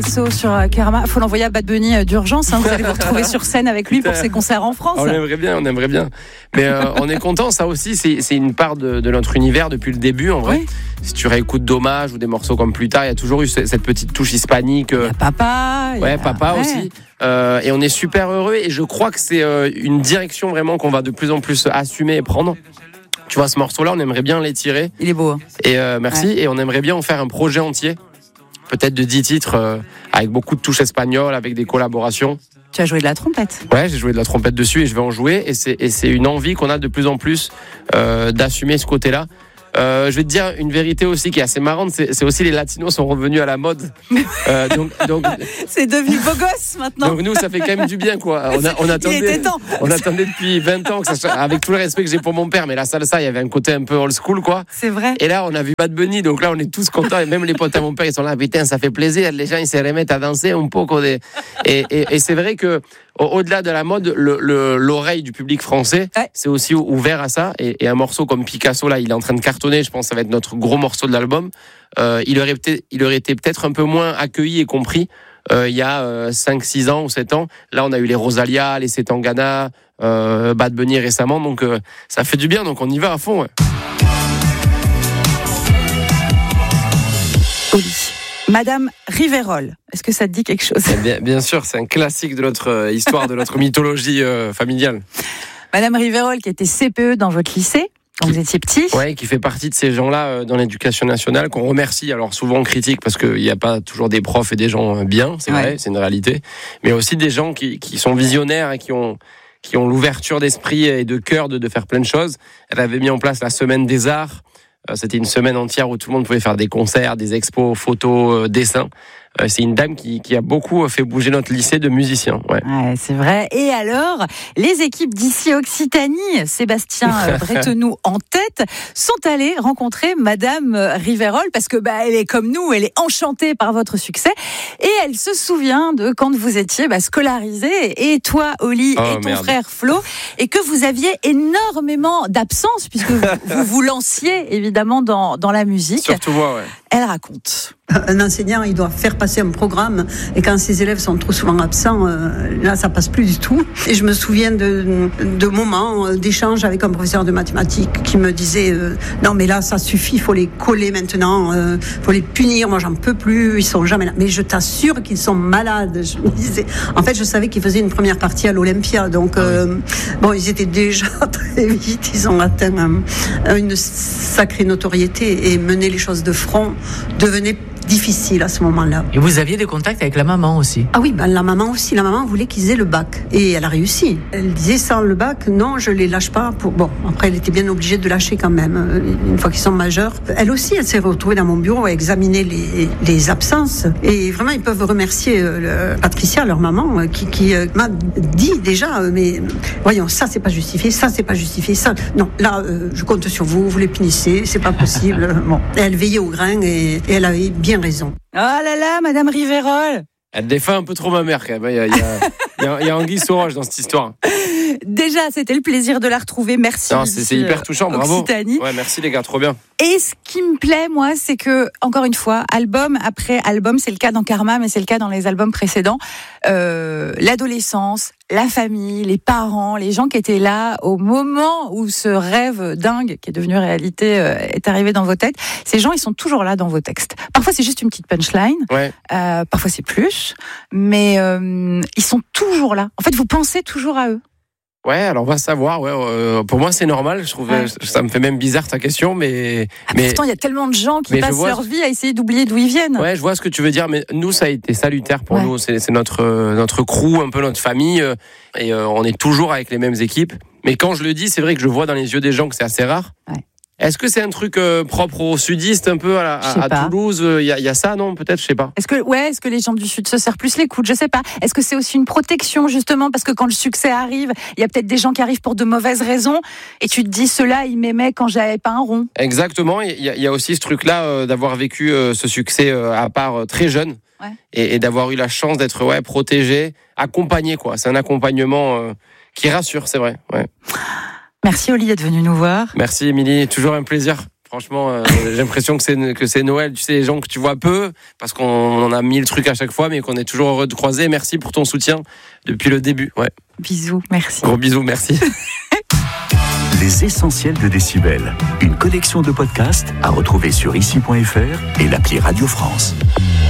Sur Karma, faut l'envoyer à Bad Bunny d'urgence. Vous allez vous retrouver sur scène avec lui pour ses concerts en France. On aimerait bien. Mais on est content. Ça aussi, c'est une part de notre univers depuis le début, en vrai. Oui. Si tu réécoutes Dommage ou des morceaux comme Plus tard, il y a toujours eu cette petite touche hispanique. Il y a Papa. Papa aussi. Et on est super heureux. Et je crois que c'est une direction vraiment qu'on va de plus en plus assumer et prendre. Tu vois, ce morceau-là, on aimerait bien l'étirer. Il est beau. Et merci. Ouais. Et on aimerait bien en faire un projet entier. Peut-être de 10 titres avec beaucoup de touches espagnoles, avec des collaborations. Tu as joué de la trompette ? Ouais, j'ai joué de la trompette dessus et je vais en jouer. Et c'est une envie qu'on a de plus en plus d'assumer ce côté-là. Je vais te dire une vérité aussi qui est assez marrante, c'est aussi les latinos sont revenus à la mode. Donc c'est devenu beau gosse maintenant. Donc nous, ça fait quand même du bien, quoi. On attendait depuis 20 ans, avec tout le respect que j'ai pour mon père, mais la salsa, il y avait un côté un peu old school, quoi. C'est vrai. Et là, on a vu Bad Bunny, donc là, on est tous contents, et même les potes à mon père, ils sont là, putain, ça fait plaisir, les gens, ils se remettent à danser un peu. Et c'est vrai que au-delà de la mode, l'oreille du public français, c'est aussi ouvert à ça. Et un morceau comme Picasso, là, il est en train de cartonner. Je pense que ça va être notre gros morceau de l'album. Il aurait été peut-être un peu moins accueilli et compris il y a 5-6 ans ou 7 ans. Là, on a eu les Rosalia, les Setangana, Bad Bunny récemment. Donc, ça fait du bien. Donc, on y va à fond. Ouais. Oli. Madame Riverol, est-ce que ça te dit quelque chose ? Bien sûr, c'est un classique de notre histoire, de notre mythologie familiale. Madame Riverol qui était CPE dans votre lycée quand vous étiez petit. Oui, qui fait partie de ces gens-là dans l'éducation nationale, qu'on remercie. Alors souvent on critique parce qu'il n'y a pas toujours des profs et des gens bien, c'est vrai, c'est une réalité. Mais aussi des gens qui sont visionnaires et qui ont l'ouverture d'esprit et de cœur de faire plein de choses. Elle avait mis en place la semaine des arts. C'était une semaine entière où tout le monde pouvait faire des concerts, des expos, photos, dessins. C'est une dame qui a beaucoup fait bouger notre lycée de musiciens. Ouais, c'est vrai. Et alors, les équipes d'ici Occitanie, Sébastien Bretenoux en tête, sont allées rencontrer Madame Riverol parce que elle est comme nous, elle est enchantée par votre succès et elle se souvient de quand vous étiez scolarisés, et toi, Oli, et ton frère Flo, et que vous aviez énormément d'absence puisque vous lanciez évidemment dans la musique. Surtout moi, ouais. Elle raconte. Un enseignant, il doit faire passer un programme, et quand ses élèves sont trop souvent absents, là, ça passe plus du tout. Et je me souviens de moments d'échange avec un professeur de mathématiques qui me disait non, mais là, ça suffit, il faut les coller maintenant, faut les punir. Moi, j'en peux plus, ils sont jamais là. Mais je t'assure qu'ils sont malades. Je me disais, en fait, je savais qu'ils faisaient une première partie à l'Olympia, donc ils étaient déjà très vite, ils ont atteint une sacrée notoriété et mener les choses de front devenait difficile à ce moment-là. Et vous aviez des contacts avec la maman aussi ? Ah oui, la maman aussi. La maman voulait qu'ils aient le bac. Et elle a réussi. Elle disait, sans le bac, non, je les lâche pas. Après, elle était bien obligée de lâcher quand même, une fois qu'ils sont majeurs. Elle aussi, elle s'est retrouvée dans mon bureau à examiner les absences. Et vraiment, ils peuvent remercier Patricia, leur maman, qui m'a dit déjà, mais voyons, ça, c'est pas justifié, ça, c'est pas justifié, ça. Non, là, je compte sur vous, vous les punissez, c'est pas possible. Et elle veillait au grain et elle avait bien raison. Oh là là, Madame Riverol. Elle défend un peu trop ma mère quand même. Il y a Anguille sous roche dans cette histoire. Déjà, c'était le plaisir de la retrouver. Merci. Non, c'est hyper touchant, bravo. Occitanie. Ouais, merci les gars, trop bien. Et ce qui me plaît, moi, c'est que, encore une fois, album après album, c'est le cas dans Karma, mais c'est le cas dans les albums précédents, l'adolescence, la famille, les parents, les gens qui étaient là au moment où ce rêve dingue qui est devenu réalité est arrivé dans vos têtes, ces gens, ils sont toujours là dans vos textes. Parfois, c'est juste une petite punchline, parfois c'est plus, mais ils sont toujours là. En fait, vous pensez toujours à eux. Ouais, alors on va savoir. Pour moi, c'est normal. Je trouve, ça me fait même bizarre ta question, mais pourtant, il y a tellement de gens qui passent leur vie à essayer d'oublier d'où ils viennent. Ouais, je vois ce que tu veux dire, mais nous, ça a été salutaire pour nous. C'est notre crew, un peu notre famille, et on est toujours avec les mêmes équipes. Mais quand je le dis, c'est vrai que je vois dans les yeux des gens que c'est assez rare. Ouais. Est-ce que c'est un truc propre aux sudistes, un peu à Toulouse ? Il y a ça, non ? Peut-être, je sais pas. Est-ce que les gens du Sud se serrent plus les coudes ? Je sais pas. Est-ce que c'est aussi une protection, justement, parce que quand le succès arrive, il y a peut-être des gens qui arrivent pour de mauvaises raisons, et tu te dis, ceux-là, ils m'aimaient quand j'avais pas un rond. Exactement. Il y a aussi ce truc-là d'avoir vécu ce succès à part très jeune, et d'avoir eu la chance d'être protégé, accompagné, quoi. C'est un accompagnement qui rassure, c'est vrai. Ouais. Merci Oli d'être venu nous voir. Merci Émilie, toujours un plaisir. Franchement, j'ai l'impression que c'est Noël. Tu sais, les gens que tu vois peu, parce qu'on en a 1000 trucs à chaque fois, mais qu'on est toujours heureux de croiser. Merci pour ton soutien depuis le début. Ouais. Bisous, merci. Gros bisous, merci. Les essentiels de Décibel, une collection de podcasts à retrouver sur ici.fr et l'appli Radio France.